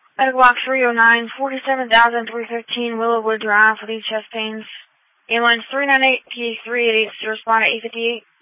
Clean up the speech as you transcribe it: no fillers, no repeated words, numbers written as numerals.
Medical box 309, 47,315 Willowwood Drive for these chest pains. Ambulance 398 PA388 to respond at 858.